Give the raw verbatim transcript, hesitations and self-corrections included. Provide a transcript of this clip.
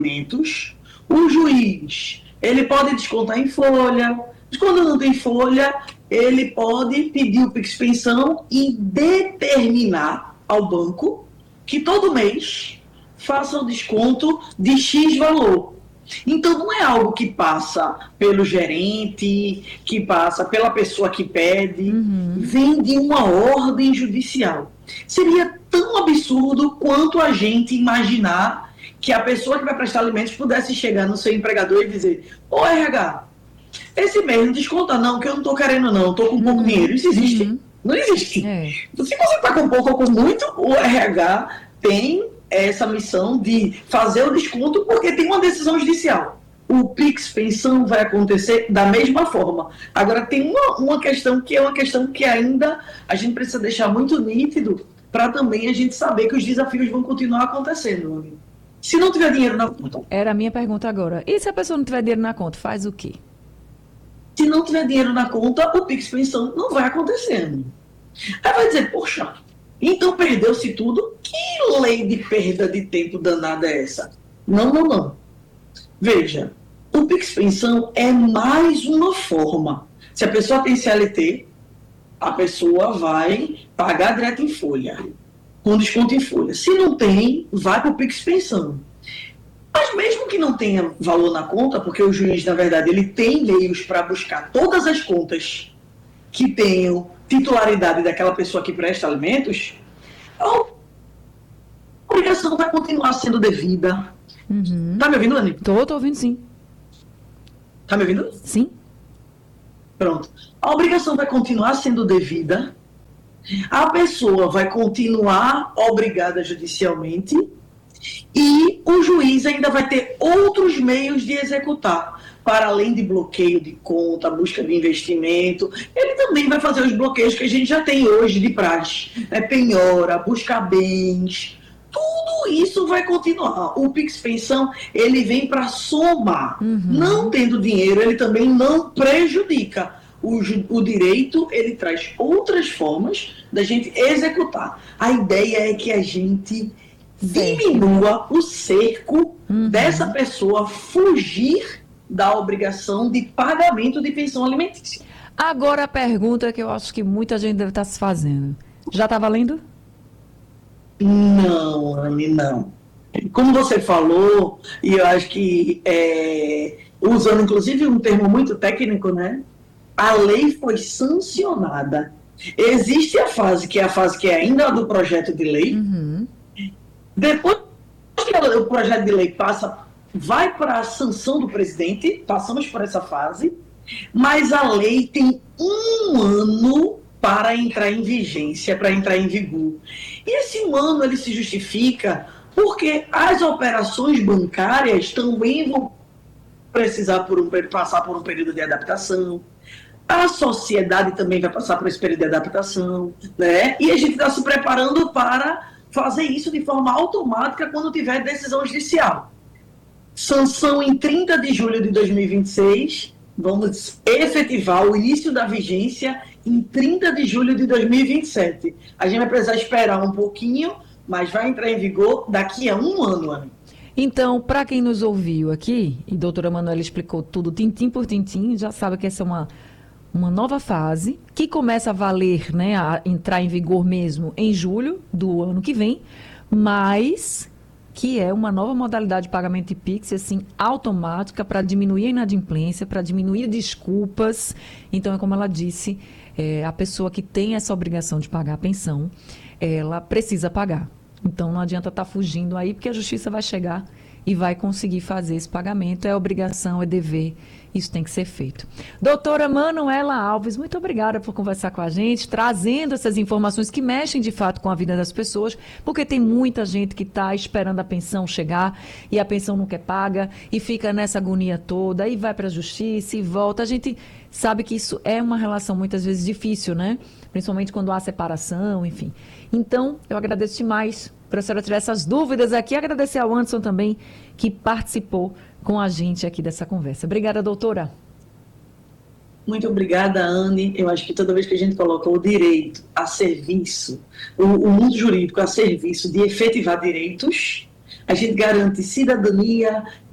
alimentos, o juiz, ele pode descontar em folha, mas quando não tem folha, ele pode pedir o Pix Pensão e determinar ao banco que todo mês faça o desconto de X valor. Então, não é algo que passa pelo gerente, que passa pela pessoa que pede, uhum. Vem de uma ordem judicial. Seria tão absurdo quanto a gente imaginar que a pessoa que vai prestar alimentos pudesse chegar no seu empregador e dizer: ô R H, esse mês não desconta não, que eu não estou querendo não, estou com pouco uhum. dinheiro. Isso existe? Uhum. Não existe. É. Então, se você está com pouco ou com muito, o R H tem essa missão de fazer o desconto porque tem uma decisão judicial. O Pix Pensão vai acontecer da mesma forma. Agora, tem uma, uma questão que é uma questão que ainda a gente precisa deixar muito nítido para também a gente saber que os desafios vão continuar acontecendo. Se não tiver dinheiro na conta... Era a minha pergunta agora. E se a pessoa não tiver dinheiro na conta, faz o quê? Se não tiver dinheiro na conta, o Pix Pensão não vai acontecendo. Aí vai dizer, poxa, então perdeu-se tudo? Que lei de perda de tempo danada é essa? Não, não, não. Veja, o Pix Pensão é mais uma forma. Se a pessoa tem C L T, a pessoa vai pagar direto em folha, com desconto em folha. Se não tem, vai para o Pix Pensão. Mas mesmo que não tenha valor na conta, porque o juiz, na verdade, ele tem meios para buscar todas as contas que tenham titularidade daquela pessoa que presta alimentos, a obrigação vai continuar sendo devida. Uhum. Tá me ouvindo, Anny? Tô, tô ouvindo, sim. Tá me ouvindo? Sim. Pronto. A obrigação vai continuar sendo devida, a pessoa vai continuar obrigada judicialmente e o juiz ainda vai ter outros meios de executar. Para além de bloqueio de conta, busca de investimento, ele também vai fazer os bloqueios que a gente já tem hoje de praxe. Né? Penhora, buscar bens, tudo isso vai continuar. O Pix Pensão, ele vem para somar. Uhum. Não tendo dinheiro, ele também não prejudica. O, o direito, ele traz outras formas da gente executar. A ideia é que a gente diminua o cerco uhum. dessa pessoa fugir da obrigação de pagamento de pensão alimentícia. Agora a pergunta que eu acho que muita gente deve estar se fazendo. Já está valendo? Não, Anny, não. Como você falou, e eu acho que, é, usando inclusive um termo muito técnico, né? A lei foi sancionada. Existe a fase, que é a fase que é ainda do projeto de lei. Uhum. Depois que o projeto de lei passa, vai para a sanção do presidente, passamos por essa fase, mas a lei tem um ano para entrar em vigência, para entrar em vigor. E esse um ano ele se justifica porque as operações bancárias também vão precisar por um, passar por um período de adaptação. A sociedade também vai passar por esse período de adaptação, né? E a gente está se preparando para fazer isso de forma automática quando tiver decisão judicial. Sanção em trinta de julho de dois mil e vinte e seis, vamos efetivar o início da vigência em trinta de julho de dois mil e vinte e sete. A gente vai precisar esperar um pouquinho, mas vai entrar em vigor daqui a um ano, Anny. Então, para quem nos ouviu aqui, e a doutora Manuela explicou tudo tintim por tintim, já sabe que essa é uma, uma nova fase, que começa a valer, né, a entrar em vigor mesmo em julho do ano que vem, mas que é uma nova modalidade de pagamento de Pix, assim, automática, para diminuir a inadimplência, para diminuir desculpas. Então, é como ela disse, é, a pessoa que tem essa obrigação de pagar a pensão, ela precisa pagar. Então, não adianta estar fugindo aí, porque a justiça vai chegar e vai conseguir fazer esse pagamento. É obrigação, é dever, isso tem que ser feito. Doutora Manuela Alves, muito obrigada por conversar com a gente, trazendo essas informações que mexem de fato com a vida das pessoas, porque tem muita gente que está esperando a pensão chegar e a pensão não quer paga e fica nessa agonia toda, e vai para a justiça e volta. A gente sabe que isso é uma relação muitas vezes difícil, né? Principalmente quando há separação, enfim. Então, eu agradeço demais por a senhora tirar essas dúvidas aqui. Agradecer ao Anderson também, que participou com a gente aqui dessa conversa. Obrigada, doutora. Muito obrigada, Anny. Eu acho que toda vez que a gente coloca o direito a serviço, o, o mundo jurídico a serviço de efetivar direitos, a gente garante cidadania,